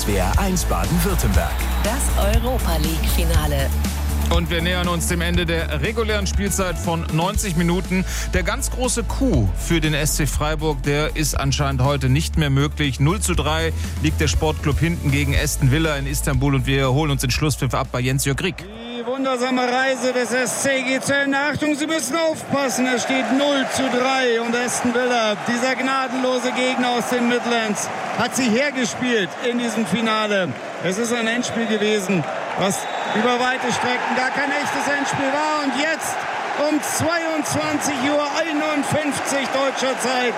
SWR 1 Baden-Württemberg. Das Europa-League-Finale. Und wir nähern uns dem Ende der regulären Spielzeit von 90 Minuten. Der ganz große Coup für den SC Freiburg, der ist anscheinend heute nicht mehr möglich. 0:3 liegt der Sportclub hinten gegen Aston Villa in Istanbul und wir holen uns den Schlusspfiff ab bei Jens-Jörg Rieck. Die wundersame Reise des SC geht zu Ende. Achtung, Sie müssen aufpassen. Es steht 0:3 und Aston Villa, dieser gnadenlose Gegner aus den Midlands, hat sie hergespielt in diesem Finale. Es ist ein Endspiel gewesen, was über weite Strecken gar kein echtes Endspiel war. Und jetzt um 22:51 Uhr deutscher Zeit,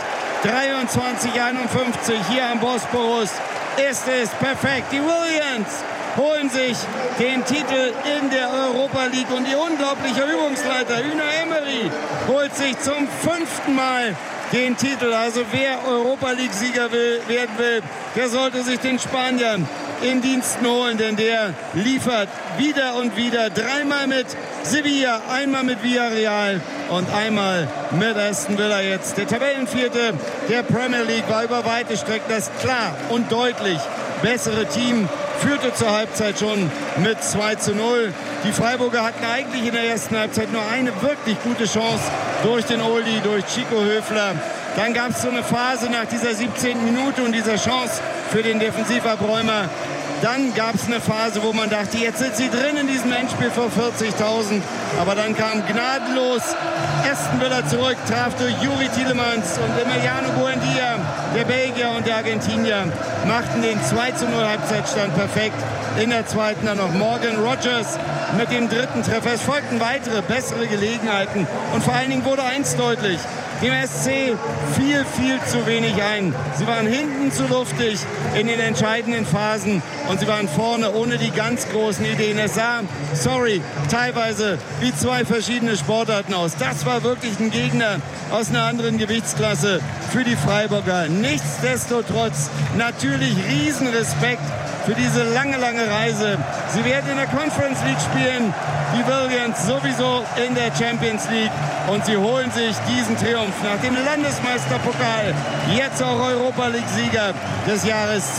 23:51 hier am Bosporus, ist es perfekt. Die Williams holen sich den Titel in der Europa League und ihr unglaublicher Übungsleiter Unai Emery holt sich zum 5. Mal den Titel. Also wer Europa League-Sieger werden will, der sollte sich den Spaniern in Diensten holen, denn der liefert wieder und wieder. 3-mal mit Sevilla, einmal mit Villarreal und einmal mit Aston Villa jetzt. Der Tabellenvierte der Premier League war über weite Strecken das klar und deutlich bessere Team, führte zur Halbzeit schon mit 2:0. Die Freiburger hatten eigentlich in der ersten Halbzeit nur eine wirklich gute Chance durch den Oldie, durch Chico Höfler. Dann gab es so eine Phase nach dieser 17. Minute und dieser Chance für den Defensivabräumer. Dann gab es eine Phase, wo man dachte, jetzt sind sie drin in diesem Endspiel vor 40.000. Aber dann kam gnadenlos Aston Villa zurück, traf durch Juri Tielemans und Emiliano Buendia, der Belgier und der Argentinier, machten den 2:0 Halbzeitstand perfekt. In der zweiten dann noch Morgan Rogers mit dem dritten Treffer. Es folgten weitere, bessere Gelegenheiten. Und vor allen Dingen wurde eins deutlich: dem SC viel zu wenig ein. Sie waren hinten zu luftig in den entscheidenden Phasen und sie waren vorne ohne die ganz großen Ideen. Es sah, teilweise wie zwei verschiedene Sportarten aus. Das war wirklich ein Gegner aus einer anderen Gewichtsklasse für die Freiburger. Nichtsdestotrotz natürlich Riesenrespekt für diese lange Reise. Sie werden in der Conference League spielen, die Williams sowieso in der Champions League und sie holen sich diesen Triumph nach dem Landesmeisterpokal, jetzt auch Europa League Sieger des Jahres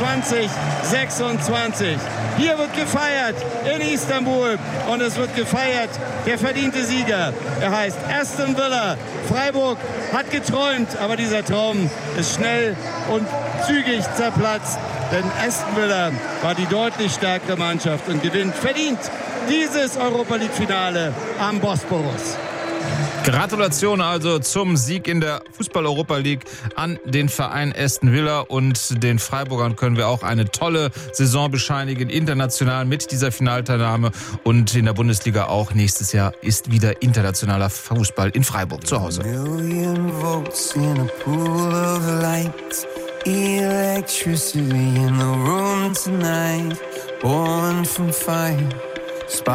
2026. Hier wird gefeiert in Istanbul und es wird gefeiert der verdiente Sieger. Er heißt Aston Villa. Freiburg hat geträumt, aber dieser Traum ist schnell und zügig zerplatzt. Denn Aston Villa war die deutlich stärkere Mannschaft und gewinnt verdient dieses Europa League-Finale am Bosporus. Gratulation also zum Sieg in der Fußball-Europa League an den Verein Aston Villa, und den Freiburgern können wir auch eine tolle Saison bescheinigen, international mit dieser Finalteilnahme, und in der Bundesliga auch nächstes Jahr ist wieder internationaler Fußball in Freiburg zu Hause. Electricity in the room tonight, born from fire.